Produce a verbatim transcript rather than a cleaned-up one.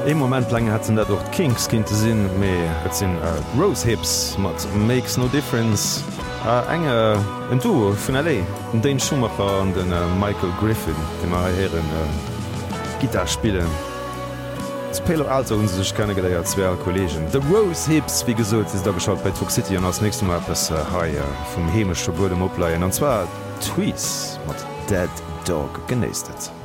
im Moment lang hat dat dort Kings kind sinn méi et sinn äh, Rosehips mat makes no difference äh, enge en Duo vun L A den Schumacher an den äh, Michael Griffin de mar heren äh, Gitar spielen. Pelo Alter un sech kennen geléiert zwer Kollegen. De Rosehips wie gesot is da beschaut bei Talk City an ass nächste Mal das Haiier äh, vum hemescher Burdem opleiien anzwa Tweets mat Dead Dog genéistet.